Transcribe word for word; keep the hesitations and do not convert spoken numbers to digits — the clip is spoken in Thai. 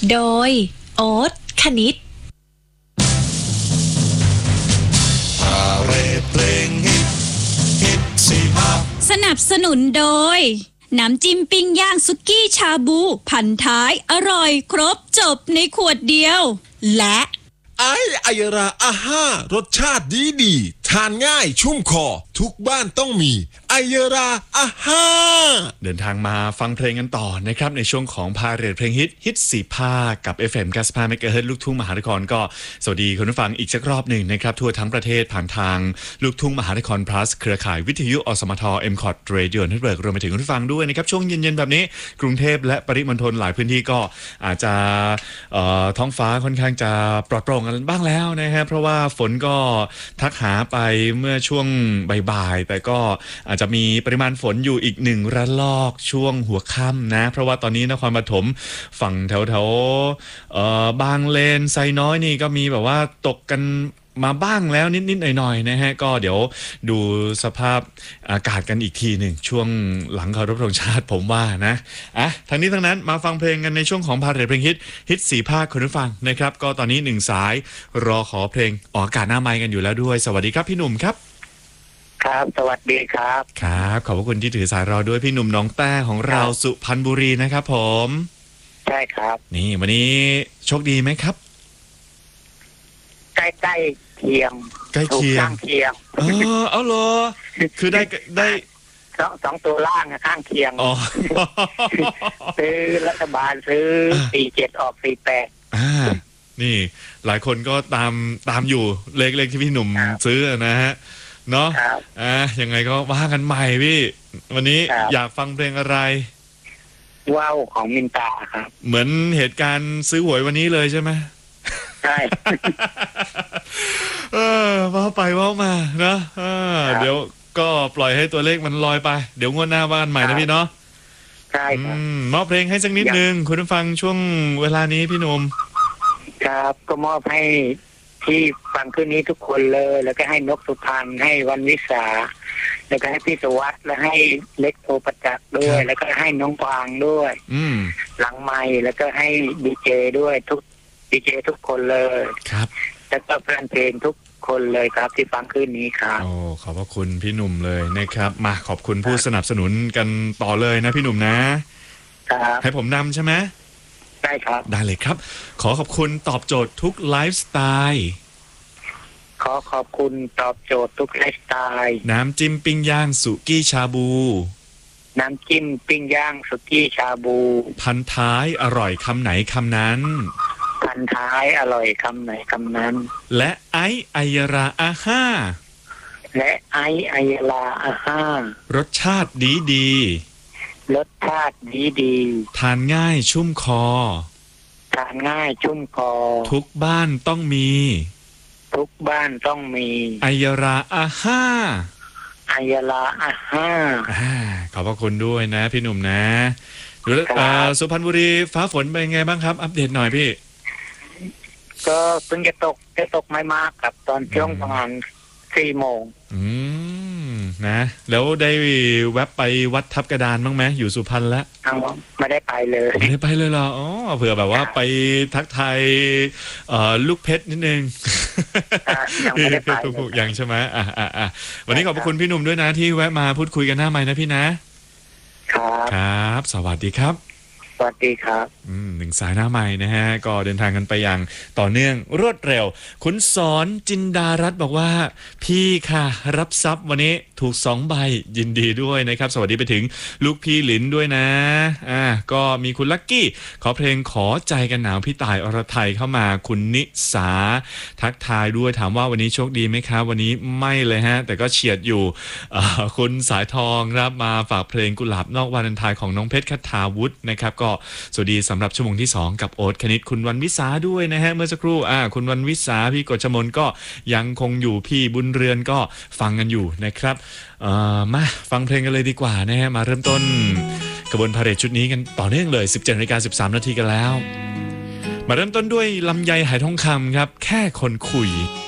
โดยโอ๊ตคณิตสนับสนุนโดยน้ำจิ้มปิ้งย่างสุกี้ชาบูพันท้ายอร่อยครบจบในขวดเดียวและไอไอราอาห้ารสชาติดีดีทานง่ายชุ่มคอทุกบ้านต้องมีไอราอาห้าเดินทางมาฟังเพลงกันต่อนะครับในช่วงของพาเรทเพลงฮิตฮิตสี่ภาคกับ เอฟ เอ็ม เก้าสิบห้า เมกะเฮิรตซ์ลูกทุ่งมหานครก็สวัสดีคุณผู้ฟังอีกสักรอบหนึ่งนะครับทั่วทั้งประเทศผ่านทางลูกทุ่งมหานคร plus เครือข่ายวิทยุอสมท เอ็ม คอท Radio Network รวมไปถึงคุณผู้ฟังด้วยนะครับช่วงเย็นๆแบบนี้กรุงเทพและปริมณฑลหลายพื้นที่ก็อาจจะท้องฟ้าค่อนข้างจะปลอดโปร่งกันบ้างแล้วนะฮะเพราะว่าฝนก็ทักหาไปเมื่อช่วงบ่ายๆแต่ก็อาจจะมีปริมาณฝนอยู่อีกหนึ่งระลอกช่วงหัวค่ำนะเพราะว่าตอนนี้นครปฐมฝั่งแถวๆบางเลนไซน้อยนี่ก็มีแบบว่าตกกันมาบ้างแล้วนิดๆหน่อยๆนะฮะก็เดี๋ยวดูสภาพอากาศกันอีกทีหนึ่งช่วงหลังเคารพธงชาติผมว่านะอ่ะทั้งนี้ทั้งนั้นมาฟังเพลงกันในช่วงของพาเรทเพลงฮิตฮิตสี่ภาคคุณผู้ฟังนะครับก็ตอนนี้หนึ่งสายรอขอเพลงออกอากาศหน้าไมค์กันอยู่แล้วด้วยสวัสดีครับพี่หนุ่มครับครับสวัสดีครับครับขอบคุณที่ถือสายรอด้วยพี่หนุ่มน้องแต้ของเราสุพรรณบุรีนะครับผมใช่ครับนี่วันนี้โชคดีไหมครับใกล้ใกล้เคียงใกล้เคียงข้างเคียงเออเอาเหรอคือได้ได้สองสองตัวล่างข้างเคียงอ๋อซื้อรัฐบาลซื้อสี่เจ็ดออกสี่แปดอ่านี่หลายคนก็ตามตามอยู่เลขเลขที่พี่หนุ่มซื้อนะฮะเนาะอ่ายังไงก็ว่ากันใหม่พี่วันนี้อยากฟังเพลงอะไรว้าวของมินตาครับเหมือนเหตุการณ์ซื้อหวยวันนี้เลยใช่ไหมใช่เออว่าไปว่ามาเนาะเดี๋ยวก็ปล่อยให้ตัวเลขมันลอยไปเดี๋ยวงวดหน้าว่ากันใหม่นะพี่เนาะใช่ครับมอบเพลงให้สักนิดนึงคุณผู้ฟังช่วงเวลานี้พี่หนุ่มครับก็มอบให้ที่ฟังคืนนี้ทุกคนเลยแล้วก็ให้นกสุพรรณให้วันวิสาแล้วก็ให้พี่สวัสดิ์และให้เล็กโทประจักษ์ด้วยแล้วก็ให้น้องกวางด้วยหลังไมค์แล้วก็ให้ดีเจด้วยทุกดีเจทุกคนเลยครับแล้วก็แฟนเพลงทุกคนเลยครับที่ฟังคืนนี้ครับโอ้ขอบพระคุณพี่หนุ่มเลยนะครับมาขอบคุณผู้สนับสนุนกันต่อเลยนะพี่หนุ่มนะครับให้ผมนำใช่ไหมได้ครับได้เลยครับขอขอบคุณตอบโจทย์ทุกไลฟ์สไตล์ขอขอบคุณตอบโจทย์ทุกไลฟ์สไตล์น้ำจิ้มปิ้งย่างสุกี้ชาบูน้ำจิ้มปิ้งย่างสุกี้ชาบูพันท้ายอร่อยคำไหนคำนั้นพันท้ายอร่อยคำไหนคำนั้นและไอไอยราอาห้าและไอไอยราอาห้ารสชาติดีดีรสชาติดีดีทานง่ายชุ่มคอทานง่ายชุ่มคอทุกบ้านต้องมีทุกบ้านต้องมีไอยราอาห้าไอยราอาห้าขอบพระคุณด้วยนะพี่หนุ่มนะดูแลสุพรรณบุรีฟ้าฝนเป็นไงบ้างครับอัปเดตหน่อยพี่ก็เพิ่งจะตกจะตกไม่มากครับตอนช่วงประมาณสี่โมงอืมนะแล้วได้แวะไปวัดทับกระดานบ้างไหมอยู่สุพรรณแล้วไม่ได้ไปเลยไม่ได้ไปเลยเหรออ๋อเผื่อแบบว่าไปทักทายลูกเพชรนิดนึงยังไม่ได้ไปยังใช่ไหมอ่ะอ่ะอ่ะวันนี้ขอบคุณพี่หนุ่มด้วยนะที่แวะมาพูดคุยกันหน้าไมค์นะพี่นะครับครับสวัสดีครับสวัสดีครับอืมหนึ่งสายหน้าใหม่นะฮะก็เดินทางกันไปอย่างต่อเนื่องรวดเร็วคุณสอนจินดารัตน์บอกว่าพี่ค่ะรับทรัพย์วันนี้ถูกสองใบยินดีด้วยนะครับสวัสดีไปถึงลูกพี่หลินด้วยนะอ่าก็มีคุณลักกี้ขอเพลงขอใจกันหนาวพี่ต่ายอรไทยเข้ามาคุณนิสาทักทายด้วยถามว่าวันนี้โชคดีไหมครับวันนี้ไม่เลยฮะแต่ก็เฉียดอยู่คุณสายทองรับมาฝากเพลงกุหลาบนอกวาเลนไทน์ของน้องเพชรคทาวุฒินะครับก็สวัสดีสำหรับชั่วโมงที่สองกับโอ๊ตคณิตคุณวันวิสาด้วยนะฮะเมื่อสักครู่อ่าคุณวันวิสาพี่กฤษมนก็ยังคงอยู่พี่บุญเรือนก็ฟังกันอยู่นะครับเอ่อมาฟังเพลงกันเลยดีกว่านะฮะมาเริ่มต้นกระบวนพาเหรดชุดนี้กันต่อเนื่องเลย สิบเจ็ดนาฬิกาสิบสามนาทีกันแล้วมาเริ่มต้นด้วยลำไยไหทองคำครับแค่คนคุย